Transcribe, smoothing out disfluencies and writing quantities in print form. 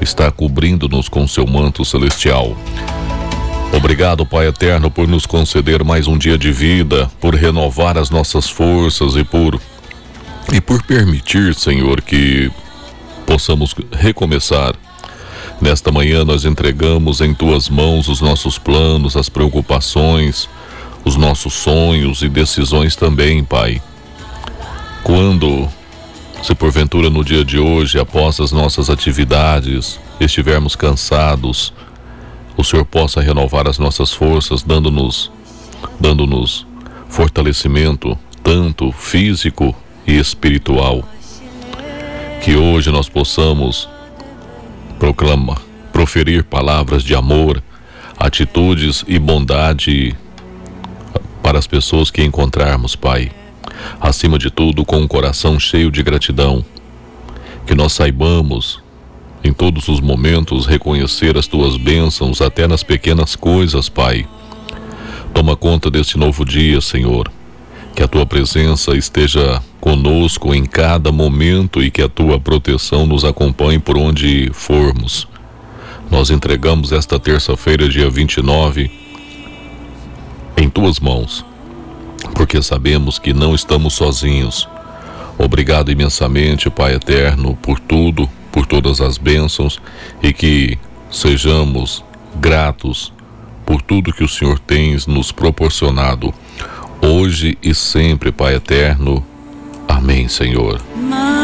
está cobrindo-nos com seu manto celestial. Obrigado, Pai eterno, por nos conceder mais um dia de vida, por renovar as nossas forças e por permitir, Senhor, que possamos recomeçar. Nesta manhã nós entregamos em Tuas mãos os nossos planos, as preocupações, os nossos sonhos e decisões também, Pai. Quando, se porventura no dia de hoje, após as nossas atividades, estivermos cansados, o Senhor possa renovar as nossas forças, dando-nos fortalecimento, tanto físico e espiritual. Que hoje nós possamos proferir palavras de amor, atitudes e bondade para as pessoas que encontrarmos, Pai. Acima de tudo, com um coração cheio de gratidão. Que nós saibamos, em todos os momentos, reconhecer as Tuas bênçãos, até nas pequenas coisas, Pai. Toma conta deste novo dia, Senhor. Que a Tua presença esteja conosco em cada momento e que a Tua proteção nos acompanhe por onde formos. Nós entregamos esta terça-feira, dia 29, em Tuas mãos, porque sabemos que não estamos sozinhos. Obrigado imensamente, Pai eterno, por tudo, por todas as bênçãos, e que sejamos gratos por tudo que o Senhor tem nos proporcionado, hoje e sempre, Pai eterno. Amém, Senhor.